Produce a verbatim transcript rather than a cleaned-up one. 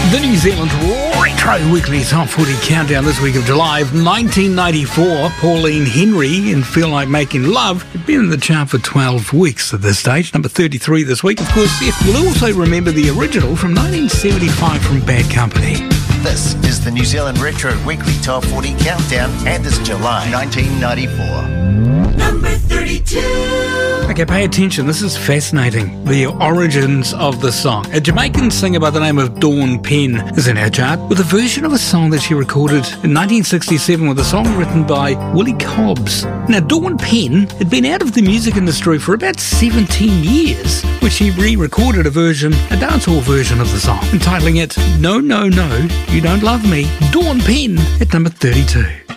The New Zealand Retro Weekly Top forty Countdown this week of July of nineteen ninety-four. Pauline Henry and Feel Like Making Love had been in the chart for twelve weeks at this stage, number thirty-three this week. Of course, if you'll also remember the original from nineteen seventy-five from Bad Company. This is the New Zealand Retro Weekly Top forty Countdown, and it's July nineteen ninety-four. Number thirty-two. Okay, pay attention. This is fascinating. The origins of the song. A Jamaican singer by the name of Dawn Penn is in our chart with a version of a song that she recorded in nineteen sixty-seven with a song written by Willie Cobbs. Now, Dawn Penn had been out of the music industry for about seventeen years, when she re-recorded a version, a dancehall version of the song, entitling it No, No, No, You Don't Love Me. Dawn Penn at number thirty-two.